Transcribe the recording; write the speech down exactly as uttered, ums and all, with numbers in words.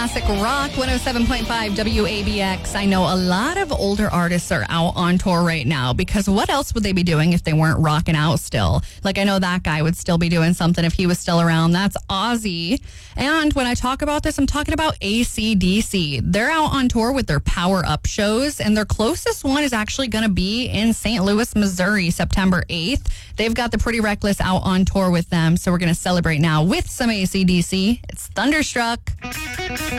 Classic Rock one oh seven point five W A B X. I know a lot of older artists are out on tour right now because what else would they be doing if they weren't rocking out still? Like, I know that guy would still be doing something if he was still around. That's Ozzy. And when I talk about this, I'm talking about A C D C. They're out on tour with their Power Up shows, and their closest one is actually going to be in Saint Louis, Missouri, September eighth. They've got the Pretty Reckless out on tour with them, so we're going to celebrate now with some A C D C. It's Thunderstruck.